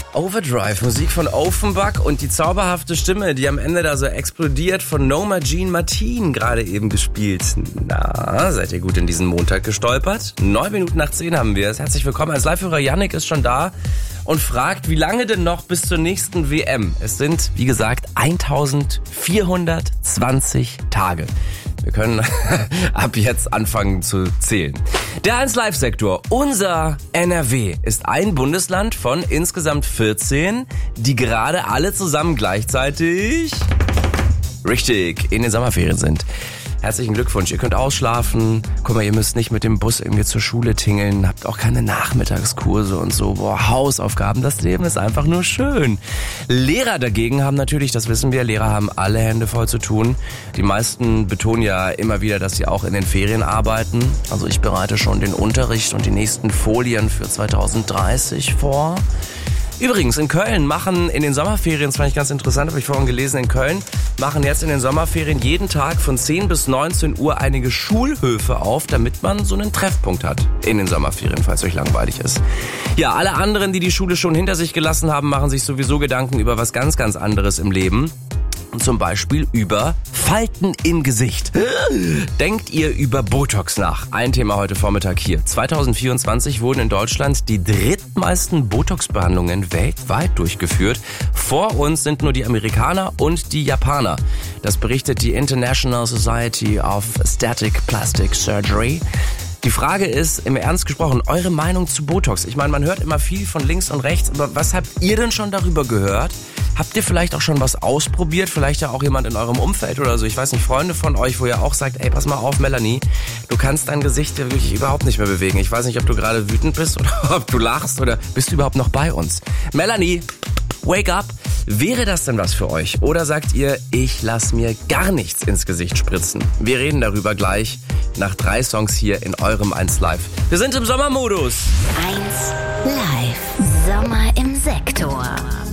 Overdrive, Musik von Offenbach und die zauberhafte Stimme, die am Ende da so explodiert, von Noma Jean Martin gerade eben gespielt. Na, seid ihr gut in diesen Montag gestolpert? 9 Minuten nach 10 haben wir es. Herzlich willkommen. Als Live-Hörer Yannick ist schon da und fragt, wie lange denn noch bis zur nächsten WM? Es sind, wie gesagt, 1420 Tage. Wir können ab jetzt anfangen zu zählen. Der 1Live-Sektor, unser NRW, ist ein Bundesland von insgesamt 14, die gerade alle zusammen gleichzeitig richtig in den Sommerferien sind. Herzlichen Glückwunsch, ihr könnt ausschlafen. Guck mal, ihr müsst nicht mit dem Bus irgendwie zur Schule tingeln, habt auch keine Nachmittagskurse und so. Boah, Hausaufgaben, das Leben ist einfach nur schön. Lehrer dagegen haben natürlich, das wissen wir, Lehrer haben alle Hände voll zu tun. Die meisten betonen ja immer wieder, dass sie auch in den Ferien arbeiten. Also ich bereite schon den Unterricht und die nächsten Folien für 2030 vor. Übrigens, in Köln machen in den Sommerferien, das fand ich ganz interessant, habe ich vorhin gelesen, in Köln machen jetzt in den Sommerferien jeden Tag von 10 bis 19 Uhr einige Schulhöfe auf, damit man so einen Treffpunkt hat in den Sommerferien, falls euch langweilig ist. Ja, alle anderen, die die Schule schon hinter sich gelassen haben, machen sich sowieso Gedanken über was ganz, ganz anderes im Leben. Zum Beispiel über Falten im Gesicht. Denkt ihr über Botox nach? Ein Thema heute Vormittag hier. 2024 wurden in Deutschland die drittmeisten Botox-Behandlungen weltweit durchgeführt. Vor uns sind nur die Amerikaner und die Japaner. Das berichtet die International Society of Aesthetic Plastic Surgery. Die Frage ist, im Ernst gesprochen, eure Meinung zu Botox. Ich meine, man hört immer viel von links und rechts, aber was habt ihr denn schon darüber gehört? Habt ihr vielleicht auch schon was ausprobiert? Vielleicht ja auch jemand in eurem Umfeld oder so. Ich weiß nicht, Freunde von euch, wo ihr auch sagt, ey, pass mal auf, Melanie, du kannst dein Gesicht ja wirklich überhaupt nicht mehr bewegen. Ich weiß nicht, ob du gerade wütend bist oder ob du lachst oder bist du überhaupt noch bei uns? Melanie, wake up! Wäre das denn was für euch? Oder sagt ihr, ich lass mir gar nichts ins Gesicht spritzen? Wir reden darüber gleich nach 3 Songs hier in eurem 1Live. Wir sind im Sommermodus. 1Live. Sommer im Sektor.